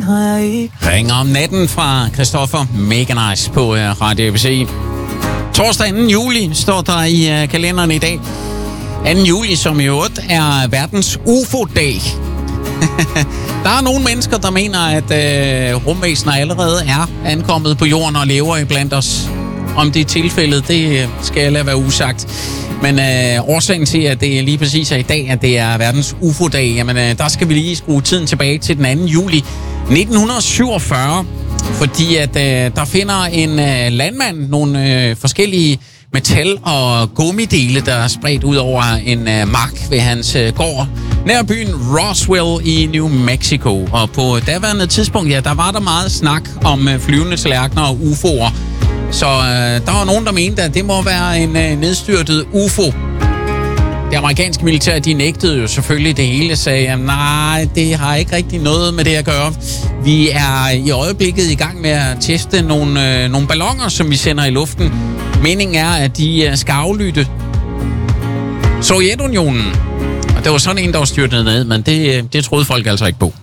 har jeg ikke. Ring om natten fra Christoffer Mega Nice på Radio ABC. Torsdag 2. juli står der i kalenderen i dag. 2. juli, som i øvrigt er verdens UFO-dag. Der er nogle mennesker, der mener, at rumvæsener allerede er ankommet på jorden og lever iblandt os. Om det er tilfældet, det skal jeg lade være usagt. Men årsagen til, at det lige præcis er i dag, at det er verdens UFO-dag, jamen der skal vi lige skrue tiden tilbage til den 2. juli 1947. Fordi at der finder en landmand nogle forskellige metal- og gummidele, der er spredt ud over en mark ved hans gård nær byen Roswell i New Mexico. Og på daværende tidspunkt, ja, der var der meget snak om flyvende tallerkener og UFO'er. Så der var nogen, der mente, at det må være en nedstyrtet UFO. Det amerikanske militær, de nægtede jo selvfølgelig det hele, sagde, at nej, det har ikke rigtig noget med det at gøre. Vi er i øjeblikket i gang med at teste nogle balloner, som vi sender i luften. Meningen er, at de skal aflytte Sovjetunionen. Og det var sådan en, der var styrtet ned, men det troede folk altså ikke på.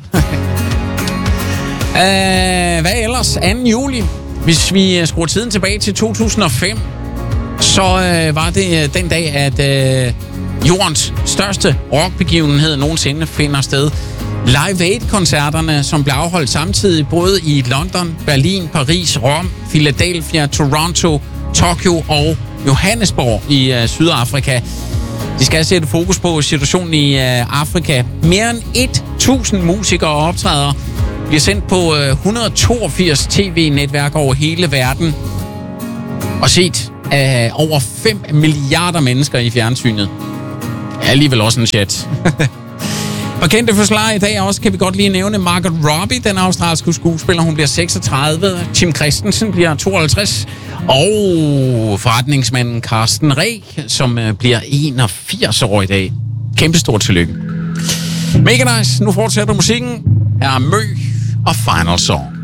Hvad ellers? 2. juli. Hvis vi skruer tiden tilbage til 2005, så var det den dag, at jordens største rockbegivenhed nogensinde finder sted. Live Aid-koncerterne, som blev afholdt samtidig både i London, Berlin, Paris, Rom, Philadelphia, Toronto, Tokyo og Johannesburg i Sydafrika. De skal sætte fokus på situationen i Afrika. Mere end 1000 musikere og optræder bliver sendt på 182 tv-netværk over hele verden og set af over 5 milliarder mennesker i fjernsynet. Alligevel også en chat. Og kendte forslag i dag også kan vi godt lige nævne Margot Robbie, den australske skuespiller. Hun bliver 36, Tim Christensen bliver 52, og forretningsmanden Carsten Reh, som bliver 81 år i dag. Kæmpestort tillykke. Mega nice. Nu fortsætter musikken. Her er Mø og Final Song.